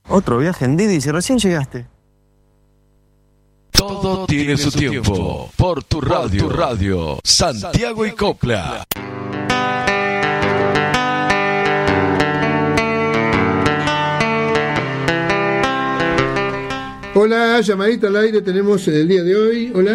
Otro viaje en Didi si recién llegaste. Todo tiene su tiempo. Por tu radio, Santiago y Copla. Hola, llamadita al aire tenemos el día de hoy. Hola.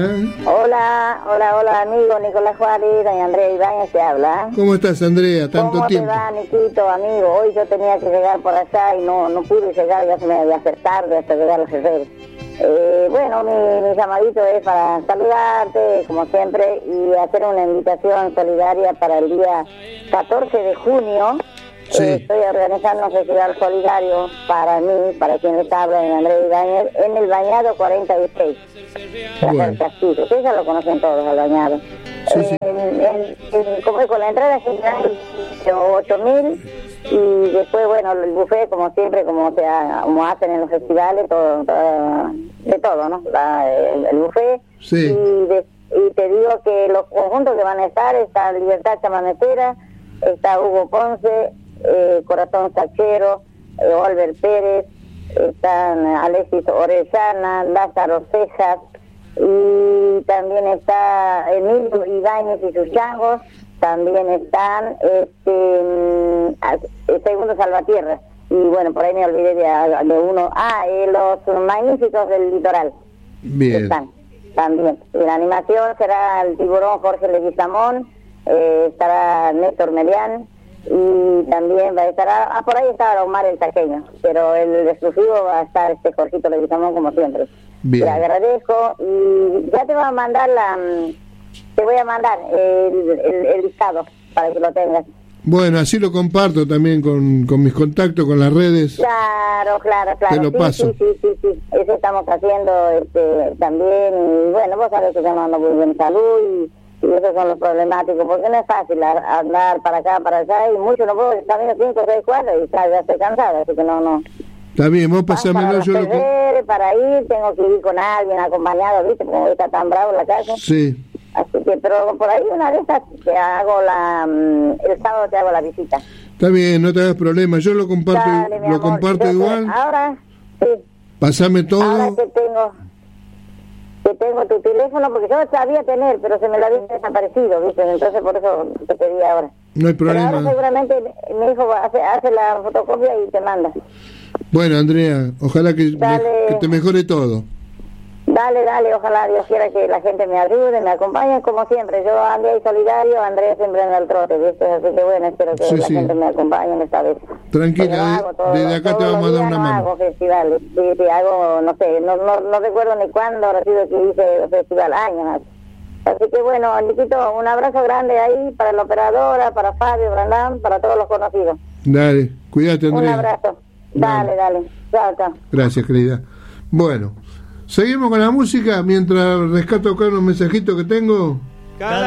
Hola, amigo Nicolás Juárez, doña Andrea Ibáñez te habla. ¿Cómo estás, Andrea? Tanto tiempo. ¿Cómo te va, Niquito, amigo? Hoy yo tenía que llegar por allá y no pude llegar, ya se me iba a hacer tarde hasta llegar a los Herreros. Bueno, mi llamadito es para saludarte, como siempre, y hacer una invitación solidaria para el día 14 de junio. Sí. Estoy organizando un festival solidario para mí, para quien les habla, en Andrés Ibáñez, en el Bañado 46. Bueno. Castillo. Ustedes ya lo conocen todos, al Bañado. Sí. Como con la entrada general de 8.000 y después, bueno, el buffet, como siempre, como hacen en los festivales, de todo, ¿no? El buffet. Sí. Y te digo que los conjuntos que van a estar, está Libertad Chamanecera, está Hugo Ponce, Corazón Sachero, Oliver Pérez, están Alexis Orellana, Lázaro Cejas, y también está Emilio Ibáñez y sus changos, también están Segundo Salvatierra, y bueno, por ahí me olvidé de uno, los Magníficos del Litoral. Bien. Están también. La animación será el Tiburón Jorge Leguizamón, estará Néstor Melián, y también va a estar, por ahí está Omar el Taqueño, pero el exclusivo va a estar Jorgito Leguizamón, como siempre. Bien. Le agradezco, y ya te voy a mandar el listado para que lo tengas. Bueno, así lo comparto también con mis contactos, con las redes. Claro. Te lo paso. Sí. Eso estamos haciendo también, y bueno, vos sabés que yo no ando muy bien de salud, y esos son los problemáticos, porque no es fácil andar para acá, para allá, y mucho no puedo, también 5 o 6 cuadras, y ya estoy cansada, así que no. Está bien, vos pasámelo, yo lo para ir, tengo que ir con alguien acompañado, ¿viste? Como está tan bravo la casa. Sí. Así que, pero por ahí una de estas te hago el sábado te hago la visita. Está bien, no te hagas problema, yo lo comparto. Dale, mi lo amor. comparto igual. Ahora, sí. Pasame todo. Ahora que tengo tu teléfono, porque yo sabía tener, pero se me lo había desaparecido, ¿viste? Entonces por eso te pedí ahora. No hay Pero problema. ahora seguramente mi hijo hace la fotocopia y te manda. Bueno, Andrea, ojalá que te mejore todo. Dale, ojalá Dios quiera que la gente me ayude, me acompañe, como siempre. Yo ando ahí solidario, Andrés siempre en el trote, ¿viste? Así que bueno, espero que la gente me acompañe esta vez. Tranquila, desde acá te vamos a dar una mano. Hago festivales, sí, hago, no sé, no recuerdo ni cuándo ha sido que hice festival, años. Así que bueno, Niquito, un abrazo grande ahí para la operadora, para Fabio, Brandán, para todos los conocidos. Dale, cuídate, Andrea. Un abrazo. Dale. Chao. Gracias, querida. Bueno, seguimos con la música mientras rescato acá unos mensajitos que tengo.